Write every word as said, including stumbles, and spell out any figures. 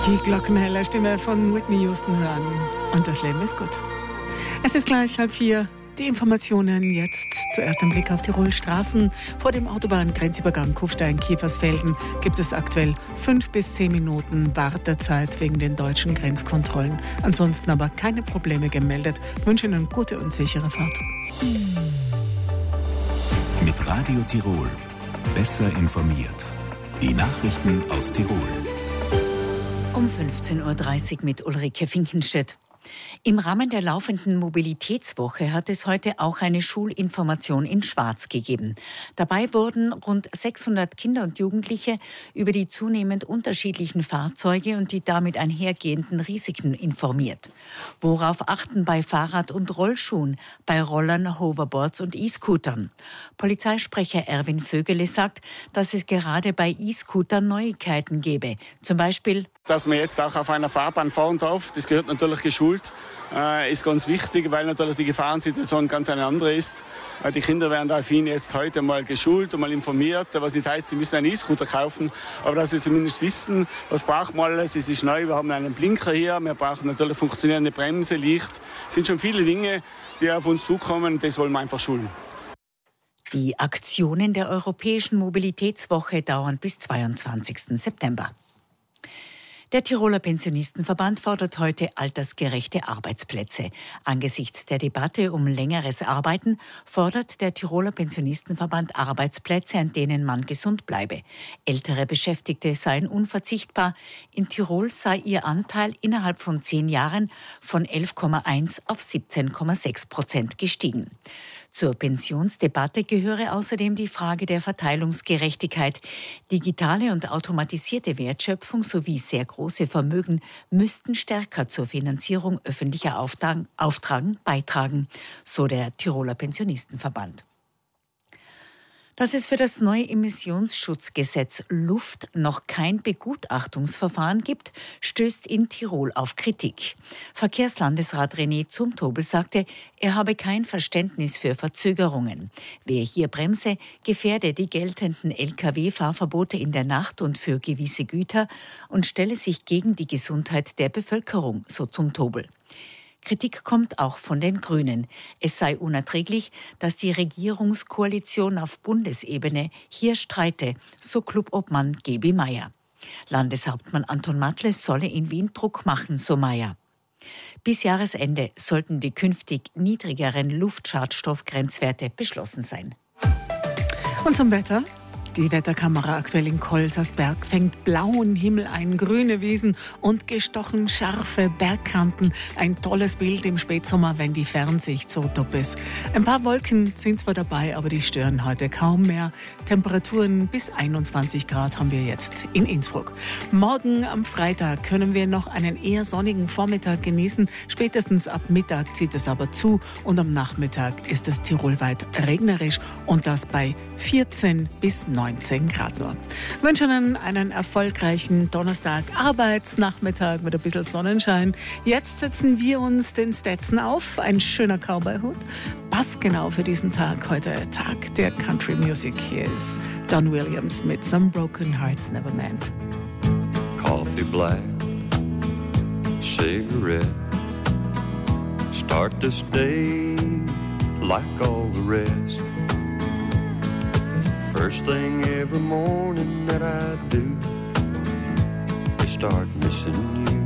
Die glockenhelle Stimme von Whitney Houston hören. Und das Leben ist gut. Es ist gleich halb vier. Die Informationen jetzt. Zuerst ein Blick auf Tirols Straßen. Vor dem Autobahngrenzübergang Kufstein-Kiefersfelden gibt es aktuell fünf bis zehn Minuten Wartezeit wegen den deutschen Grenzkontrollen. Ansonsten aber keine Probleme gemeldet. Ich wünsche Ihnen gute und sichere Fahrt. Mit Radio Tirol. Besser informiert. Die Nachrichten aus Tirol. Um fünfzehn Uhr dreißig mit Ulrike Finkenstedt. Im Rahmen der laufenden Mobilitätswoche hat es heute auch eine Schulinformation in Schwaz gegeben. Dabei wurden rund sechshundert Kinder und Jugendliche über die zunehmend unterschiedlichen Fahrzeuge und die damit einhergehenden Risiken informiert. Worauf achten bei Fahrrad- und Rollschuhen, bei Rollern, Hoverboards und E-Scootern? Polizeisprecher Erwin Vögele sagt, dass es gerade bei E-Scootern Neuigkeiten gebe. Zum Beispiel, dass man jetzt auch auf einer Fahrbahn fahren darf, das gehört natürlich geschult, äh, ist ganz wichtig, weil natürlich die Gefahrensituation ganz eine andere ist. Äh, die Kinder werden da affin jetzt heute mal geschult und mal informiert, was nicht heißt, sie müssen einen E-Scooter kaufen, aber dass sie zumindest wissen, was braucht man alles, es ist neu, wir haben einen Blinker hier, wir brauchen natürlich funktionierende Bremse, Licht, es sind schon viele Dinge, die auf uns zukommen, das wollen wir einfach schulen. Die Aktionen der Europäischen Mobilitätswoche dauern bis zweiundzwanzigsten September. Der Tiroler Pensionistenverband fordert heute altersgerechte Arbeitsplätze. Angesichts der Debatte um längeres Arbeiten fordert der Tiroler Pensionistenverband Arbeitsplätze, an denen man gesund bleibe. Ältere Beschäftigte seien unverzichtbar. In Tirol sei ihr Anteil innerhalb von zehn Jahren von elf Komma eins auf siebzehn Komma sechs Prozent gestiegen. Zur Pensionsdebatte gehöre außerdem die Frage der Verteilungsgerechtigkeit. Digitale und automatisierte Wertschöpfung sowie sehr große Vermögen müssten stärker zur Finanzierung öffentlicher Auftragen, Auftragen beitragen, so der Tiroler Pensionistenverband. Dass es für das neue Emissionsschutzgesetz Luft noch kein Begutachtungsverfahren gibt, stößt in Tirol auf Kritik. Verkehrslandesrat René Zumtobel sagte, er habe kein Verständnis für Verzögerungen. Wer hier bremse, gefährde die geltenden L K W-Fahrverbote in der Nacht und für gewisse Güter und stelle sich gegen die Gesundheit der Bevölkerung, so Zumtobel. Kritik kommt auch von den Grünen. Es sei unerträglich, dass die Regierungskoalition auf Bundesebene hier streite, so Clubobmann Gebi Meier. Landeshauptmann Anton Matle solle in Wien Druck machen, so Meier. Bis Jahresende sollten die künftig niedrigeren Luftschadstoffgrenzwerte beschlossen sein. Und zum Wetter? Die Wetterkamera aktuell in Kolsersberg fängt blauen Himmel ein, grüne Wiesen und gestochen scharfe Bergkanten. Ein tolles Bild im Spätsommer, wenn die Fernsicht so top ist. Ein paar Wolken sind zwar dabei, aber die stören heute kaum mehr. Temperaturen bis einundzwanzig Grad haben wir jetzt in Innsbruck. Morgen am Freitag können wir noch einen eher sonnigen Vormittag genießen. Spätestens ab Mittag zieht es aber zu und am Nachmittag ist es tirolweit regnerisch und das bei vierzehn bis neunzehn Grad nur. Ich wünsche Ihnen einen erfolgreichen Donnerstag, Arbeitsnachmittag mit ein bisschen Sonnenschein. Jetzt setzen wir uns den Stetson auf. Ein schöner Cowboy-Hut. Passt genau für diesen Tag. Heute Tag der Country Music. Hier ist Don Williams mit Some Broken Hearts Never Meant. Coffee black, cigarette. Start this day like all the rest. First thing every morning that I do is start missing you.